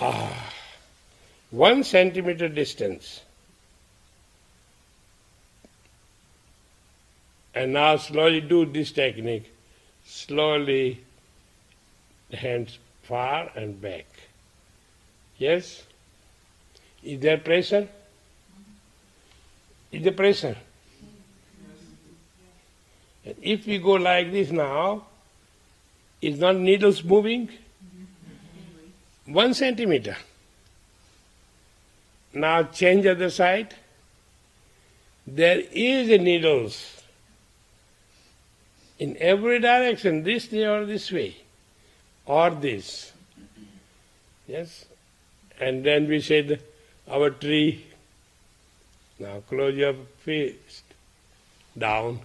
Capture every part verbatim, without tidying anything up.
Ah, one centimeter distance. And now slowly do this technique. Slowly, the hands far and back. Yes? Is there pressure? Is there pressure? And if we go like this now, is not needles moving? One centimeter. Now change other side. There is a needles in every direction, this way or this way, or this. Yes? And then we said, our tree, now close your fist, down,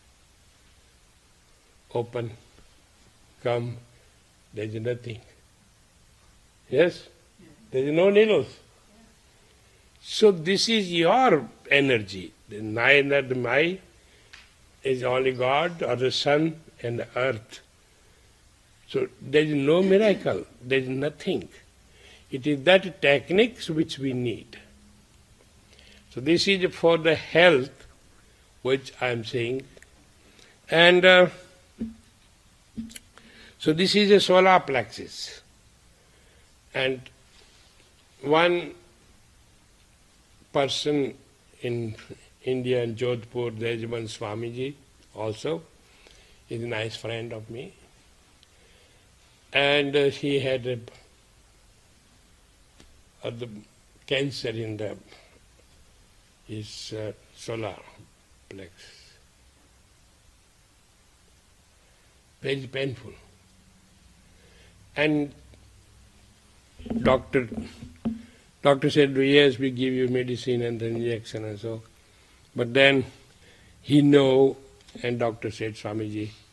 open, come, there is nothing. Yes? There is no needles. So this is your energy. Neither the my is only God or the sun and the earth. So there is no miracle, there is nothing. It is that techniques which we need. So this is for the health which I am saying. And uh, so this is a solar plexus. And one person in India and Jodhpur, there is one Swamiji also, is a nice friend of me. And uh, he had a, uh, the cancer in the his uh, solar plexus. Very painful. And doctor doctor said, yes, we give you medicine and the injection and so. But then he know, and doctor said, Swamiji,